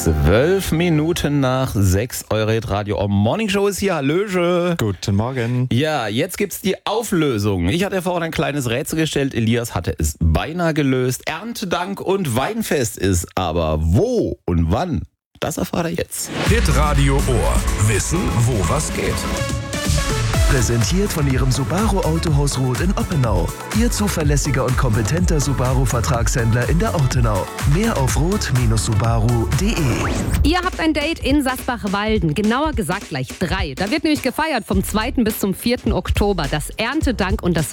12 Minuten nach 6, eure Hitradio Morning Show ist hier. Hallöche. Guten Morgen. Ja, jetzt gibt's die Auflösung. Ich hatte vorhin ein kleines Rätsel gestellt. Elias hatte es beinahe gelöst. Erntedank und Weinfest ist aber wo und wann? Das erfahrt er jetzt. Hitradio Ohr. Wissen, wo was geht. Präsentiert von Ihrem Subaru Autohaus Roth in Oppenau. Ihr zuverlässiger und kompetenter Subaru-Vertragshändler in der Ortenau. Mehr auf roth-subaru.de. Ihr habt ein Date in Sasbach-Walden, genauer gesagt gleich 3. Da wird nämlich gefeiert vom 2. bis zum 4. Oktober. Das Erntedank und das